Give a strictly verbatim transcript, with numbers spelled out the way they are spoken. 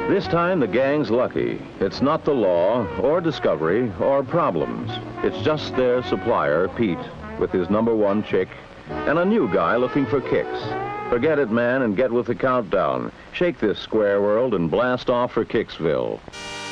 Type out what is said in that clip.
This time the gang's lucky. It's not the law or discovery or problems. It's just their supplier, Pete, with his number one chick, and a new guy looking for kicks. Forget it, man, and get with the countdown. Shake this square world and blast off for Kicksville.